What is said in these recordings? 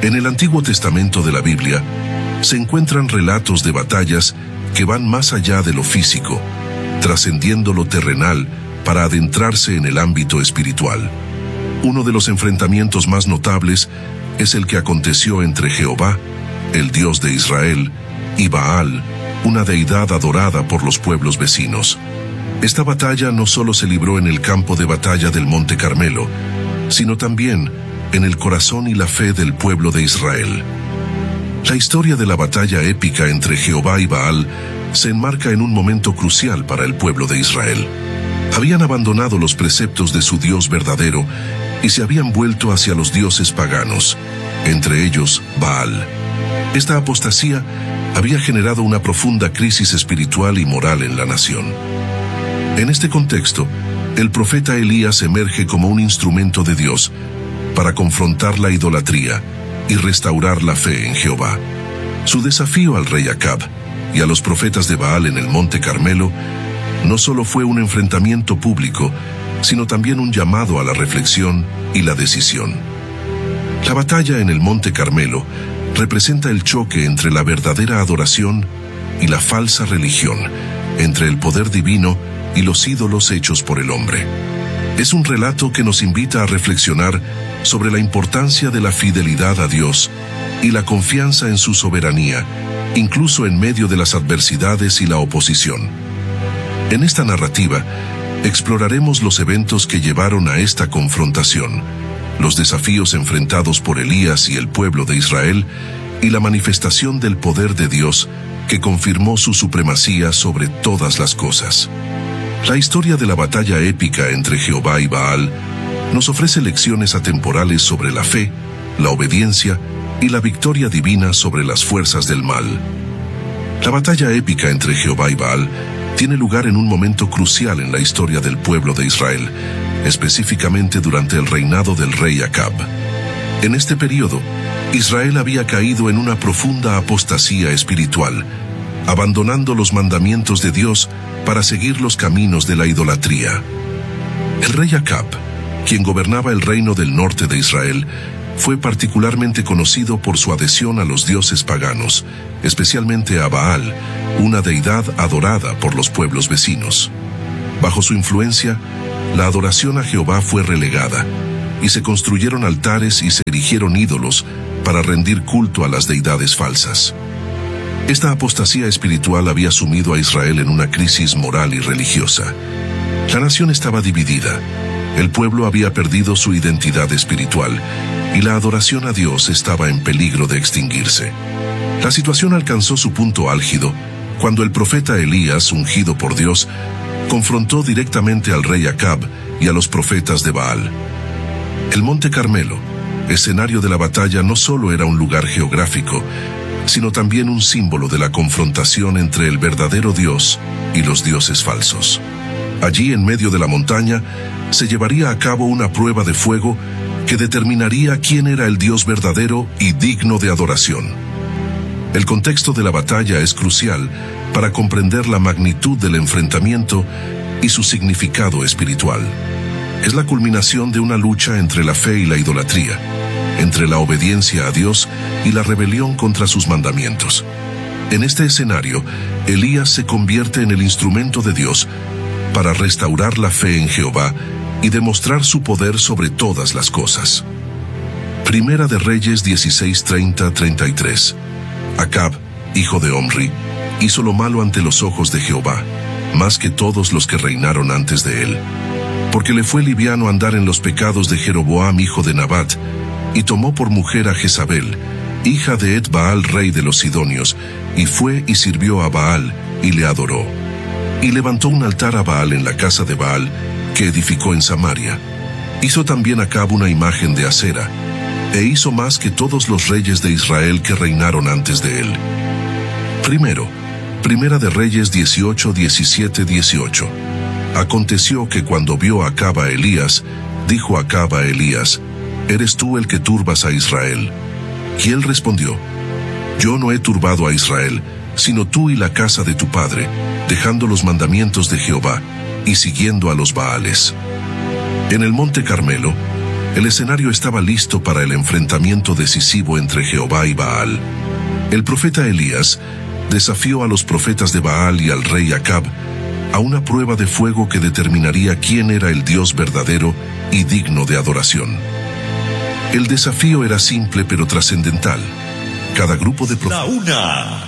En el Antiguo Testamento de la Biblia se encuentran relatos de batallas que van más allá de lo físico, trascendiendo lo terrenal para adentrarse en el ámbito espiritual. Uno de los enfrentamientos más notables es el que aconteció entre Jehová, el Dios de Israel, y Baal, una deidad adorada por los pueblos vecinos. Esta batalla no solo se libró en el campo de batalla del Monte Carmelo, sino también en el corazón y la fe del pueblo de Israel. La historia de la batalla épica entre Jehová y Baal se enmarca en un momento crucial para el pueblo de Israel. Habían abandonado los preceptos de su Dios verdadero y se habían vuelto hacia los dioses paganos, entre ellos Baal. Esta apostasía había generado una profunda crisis espiritual y moral en la nación. En este contexto, el profeta Elías emerge como un instrumento de Dios para confrontar la idolatría y restaurar la fe en Jehová. Su desafío al rey Acab y a los profetas de Baal en el Monte Carmelo no solo fue un enfrentamiento público, sino también un llamado a la reflexión y la decisión. La batalla en el Monte Carmelo representa el choque entre la verdadera adoración y la falsa religión, entre el poder divino y los ídolos hechos por el hombre. Es un relato que nos invita a reflexionar sobre la importancia de la fidelidad a Dios y la confianza en su soberanía, incluso en medio de las adversidades y la oposición. En esta narrativa, exploraremos los eventos que llevaron a esta confrontación, los desafíos enfrentados por Elías y el pueblo de Israel, y la manifestación del poder de Dios que confirmó su supremacía sobre todas las cosas. La historia de la batalla épica entre Jehová y Baal nos ofrece lecciones atemporales sobre la fe, la obediencia y la victoria divina sobre las fuerzas del mal. La batalla épica entre Jehová y Baal tiene lugar en un momento crucial en la historia del pueblo de Israel, específicamente durante el reinado del rey Acab. En este periodo, Israel había caído en una profunda apostasía espiritual, abandonando los mandamientos de Dios para seguir los caminos de la idolatría. El rey Acab, quien gobernaba el reino del norte de Israel, fue particularmente conocido por su adhesión a los dioses paganos, especialmente a Baal, una deidad adorada por los pueblos vecinos. Bajo su influencia, la adoración a Jehová fue relegada, y se construyeron altares y se erigieron ídolos para rendir culto a las deidades falsas. Esta apostasía espiritual había sumido a Israel en una crisis moral y religiosa. La nación estaba dividida, el pueblo había perdido su identidad espiritual, y la adoración a Dios estaba en peligro de extinguirse. La situación alcanzó su punto álgido cuando el profeta Elías, ungido por Dios, confrontó directamente al rey Acab y a los profetas de Baal. El Monte Carmelo, escenario de la batalla, no solo era un lugar geográfico, sino también un símbolo de la confrontación entre el verdadero Dios y los dioses falsos. Allí, en medio de la montaña, se llevaría a cabo una prueba de fuego que determinaría quién era el Dios verdadero y digno de adoración. El contexto de la batalla es crucial para comprender la magnitud del enfrentamiento y su significado espiritual. Es la culminación de una lucha entre la fe y la idolatría, entre la obediencia a Dios y la rebelión contra sus mandamientos. En este escenario, Elías se convierte en el instrumento de Dios para restaurar la fe en Jehová y demostrar su poder sobre todas las cosas. Primera de Reyes 16:30-33. Acab, hijo de Omri, hizo lo malo ante los ojos de Jehová, más que todos los que reinaron antes de él, porque le fue liviano andar en los pecados de Jeroboam, hijo de Nabat, y tomó por mujer a Jezabel, hija de Et-Baal, rey de los Sidonios, y fue y sirvió a Baal, y le adoró. Y levantó un altar a Baal en la casa de Baal, que edificó en Samaria. Hizo también Acab una imagen de acera, e hizo más que todos los reyes de Israel que reinaron antes de él. Primera de Reyes 18:17-18. Aconteció que cuando vio Acab a Elías, dijo Acab a Elías: ¿Eres tú el que turbas a Israel? Y él respondió: Yo no he turbado a Israel, sino tú y la casa de tu padre, dejando los mandamientos de Jehová y siguiendo a los Baales. En el Monte Carmelo, El escenario estaba listo para el enfrentamiento decisivo entre Jehová y Baal. El profeta Elías desafió a los profetas de Baal y al rey Acab a una prueba de fuego que determinaría quién era el Dios verdadero y digno de adoración. El desafío era simple pero trascendental. Cada grupo de profetas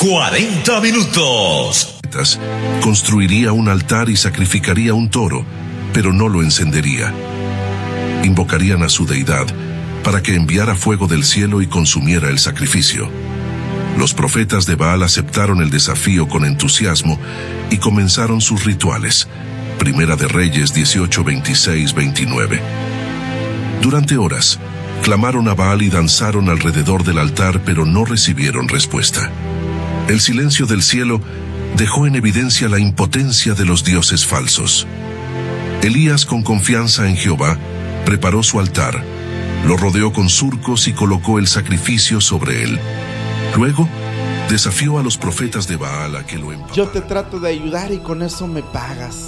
1:40 construiría un altar y sacrificaría un toro, pero no lo encendería. Invocarían a su deidad para que enviara fuego del cielo y consumiera el sacrificio. Los profetas de Baal aceptaron el desafío con entusiasmo y comenzaron sus rituales. Primera de Reyes 18, 26, 29. Durante horas, clamaron a Baal y danzaron alrededor del altar, pero no recibieron respuesta. El silencio del cielo dejó en evidencia la impotencia de los dioses falsos. Elías, con confianza en Jehová, preparó su altar, lo rodeó con surcos y colocó el sacrificio sobre él. Luego, desafió a los profetas de Baal a que lo empaparan. Yo te trato de ayudar y con eso me pagas.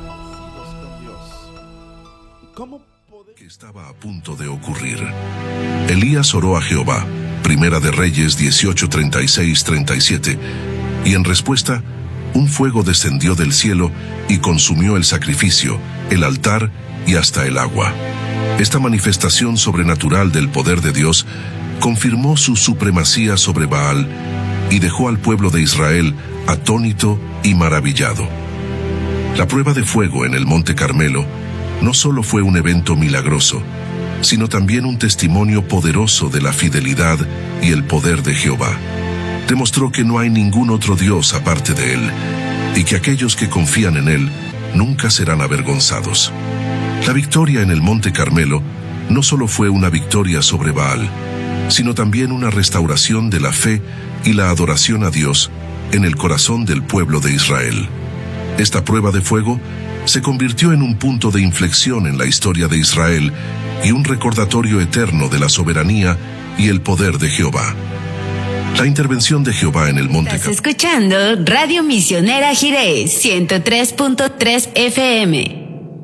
¿Cómo poder? Que estaba a punto de ocurrir. Elías oró a Jehová, Primera de Reyes 18, 36, 37, y en respuesta, un fuego descendió del cielo y consumió el sacrificio, el altar y hasta el agua. Esta manifestación sobrenatural del poder de Dios confirmó su supremacía sobre Baal y dejó al pueblo de Israel atónito y maravillado. La prueba de fuego en el Monte Carmelo no solo fue un evento milagroso, sino también un testimonio poderoso de la fidelidad y el poder de Jehová. Demostró que no hay ningún otro Dios aparte de Él, y que aquellos que confían en Él nunca serán avergonzados. La victoria en el Monte Carmelo no solo fue una victoria sobre Baal, sino también una restauración de la fe y la adoración a Dios en el corazón del pueblo de Israel. Esta prueba de fuego se convirtió en un punto de inflexión en la historia de Israel y un recordatorio eterno de la soberanía y el poder de Jehová. La intervención de Jehová en el Monte Carmelo. Estás escuchando Radio Misionera Jireh 103.3 FM.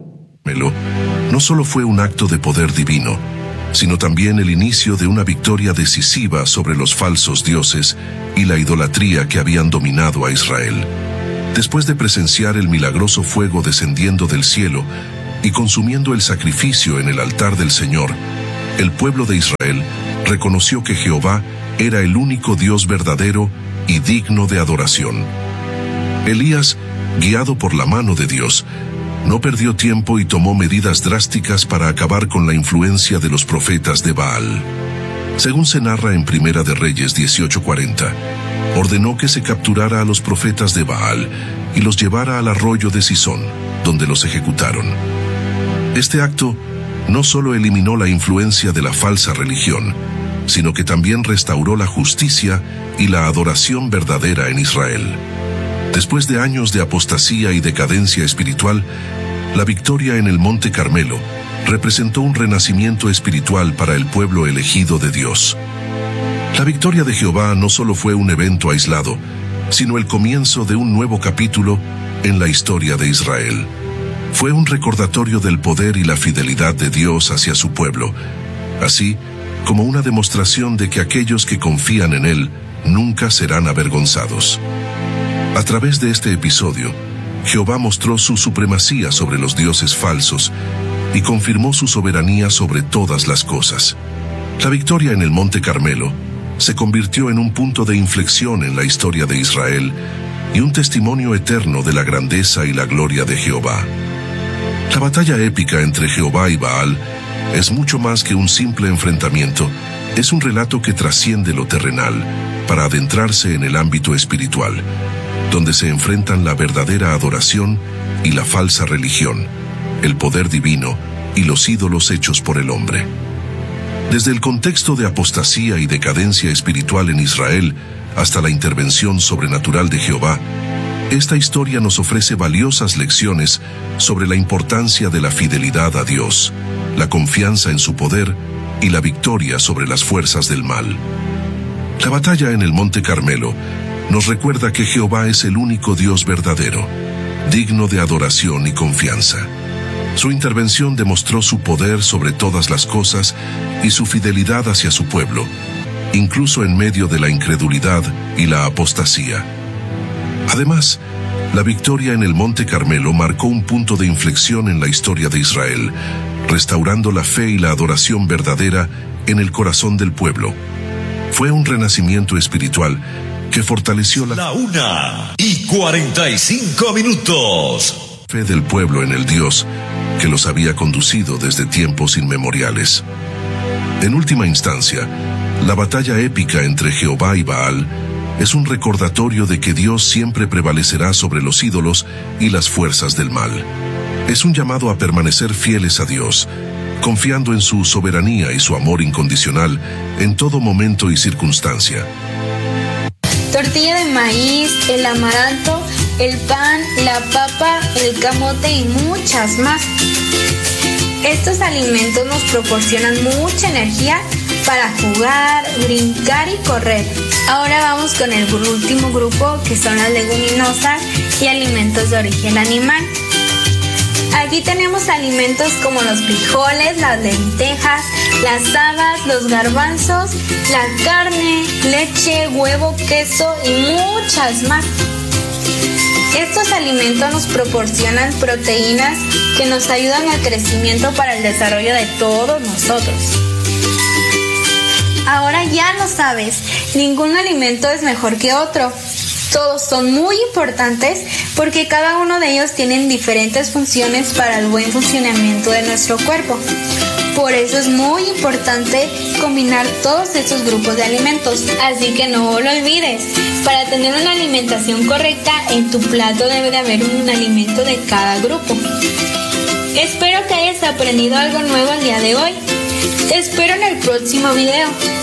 No solo fue un acto de poder divino, sino también el inicio de una victoria decisiva sobre los falsos dioses y la idolatría que habían dominado a Israel. Después de presenciar el milagroso fuego descendiendo del cielo y consumiendo el sacrificio en el altar del Señor, el pueblo de Israel reconoció que Jehová era el único Dios verdadero y digno de adoración. Elías, guiado por la mano de Dios, no perdió tiempo y tomó medidas drásticas para acabar con la influencia de los profetas de Baal. Según se narra en Primera de Reyes 18:40, ordenó que se capturara a los profetas de Baal y los llevara al arroyo de Sisón, donde los ejecutaron. Este acto no solo eliminó la influencia de la falsa religión, sino que también restauró la justicia y la adoración verdadera en Israel. Después de años de apostasía y decadencia espiritual, la victoria en el Monte Carmelo representó un renacimiento espiritual para el pueblo elegido de Dios. La victoria de Jehová no solo fue un evento aislado, sino el comienzo de un nuevo capítulo en la historia de Israel. Fue un recordatorio del poder y la fidelidad de Dios hacia su pueblo, así como una demostración de que aquellos que confían en Él nunca serán avergonzados. A través de este episodio, Jehová mostró su supremacía sobre los dioses falsos y confirmó su soberanía sobre todas las cosas. La victoria en el Monte Carmelo se convirtió en un punto de inflexión en la historia de Israel y un testimonio eterno de la grandeza y la gloria de Jehová. La batalla épica entre Jehová y Baal es mucho más que un simple enfrentamiento, es un relato que trasciende lo terrenal para adentrarse en el ámbito espiritual, donde se enfrentan la verdadera adoración y la falsa religión, el poder divino y los ídolos hechos por el hombre. Desde el contexto de apostasía y decadencia espiritual en Israel hasta la intervención sobrenatural de Jehová, esta historia nos ofrece valiosas lecciones sobre la importancia de la fidelidad a Dios, la confianza en su poder y la victoria sobre las fuerzas del mal. La batalla en el Monte Carmelo nos recuerda que Jehová es el único Dios verdadero, digno de adoración y confianza. Su intervención demostró su poder sobre todas las cosas y su fidelidad hacia su pueblo, incluso en medio de la incredulidad y la apostasía. Además, la victoria en el Monte Carmelo marcó un punto de inflexión en la historia de Israel, restaurando la fe y la adoración verdadera en el corazón del pueblo. Fue un renacimiento espiritual que fortaleció la 1:45 fe del pueblo en el Dios que los había conducido desde tiempos inmemoriales. En última instancia, la batalla épica entre Jehová y Baal es un recordatorio de que Dios siempre prevalecerá sobre los ídolos y las fuerzas del mal. Es un llamado a permanecer fieles a Dios, confiando en su soberanía y su amor incondicional en todo momento y circunstancia. Tortilla de maíz, el amaranto, el pan, la papa, el camote y muchas más. Estos alimentos nos proporcionan mucha energía para jugar, brincar y correr. Ahora vamos con el último grupo, que son las leguminosas y alimentos de origen animal. Aquí tenemos alimentos como los frijoles, las lentejas, las habas, los garbanzos, la carne, leche, huevo, queso y muchas más. Estos alimentos nos proporcionan proteínas que nos ayudan al crecimiento para el desarrollo de todos nosotros. Ahora ya lo sabes, ningún alimento es mejor que otro. Todos son muy importantes porque cada uno de ellos tienen diferentes funciones para el buen funcionamiento de nuestro cuerpo. Por eso es muy importante combinar todos estos grupos de alimentos, así que no lo olvides. Para tener una alimentación correcta, en tu plato debe de haber un alimento de cada grupo. Espero que hayas aprendido algo nuevo el día de hoy. Te espero en el próximo video.